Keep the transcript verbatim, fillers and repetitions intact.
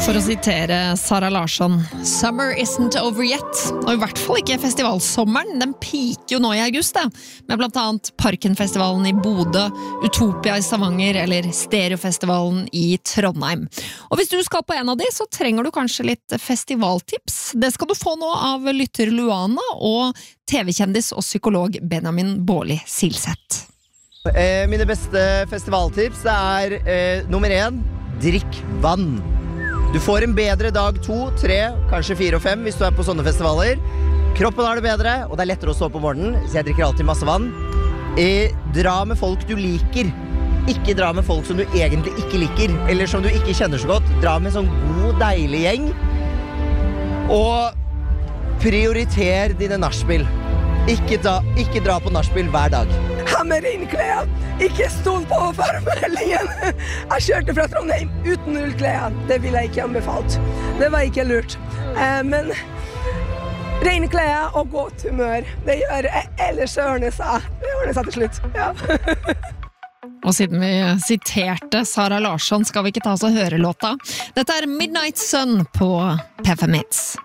For å sitere Sara Larsson, Summer isn't over yet. Og i hvert fall ikke festivalsommeren, den piker jo nå i august da, med blant annet Parkenfestivalen i Bodø, Utopia i Stavanger eller Stereofestivalen i Trondheim. Og hvis du skal på en av de, så trenger du kanskje litt festivaltips. Det skal du få nå av lytter Luana og T V-kjendis og psykolog Benjamin Bårli Silseth. Eh, mine beste festivaltips det er eh, nummer én, drikk vann. Du får en bedre dag to, tre, kanskje fire og fem hvis du er på sånne festivaler. Kroppen har det bedre, og det er lettere å stå på morgenen, så jeg drikker alltid masse vann. Eh, dra med folk du liker. Ikke dra med folk som du egentlig ikke liker, eller som du ikke kjenner så godt. Dra med en sånn god, deilig gjeng. Og prioriter dine nachspiel. Ikke, da, ikke dra på nachspiel hver dag. Ha med regnklær. Ikke stol på farmeldingen. Jeg kjørte fra Trondheim uten ullklær. Det ville jeg ikke anbefalt. Det var ikke lurt. Eh, men regnklær og godt humør. Det gjør ellers ordner seg. Det ordner seg til slutt. Ja. Og siden vi siterte Sara Larsson, skal vi ikke ta oss og høre låta. Dette er Midnight Sun på P fem Hits.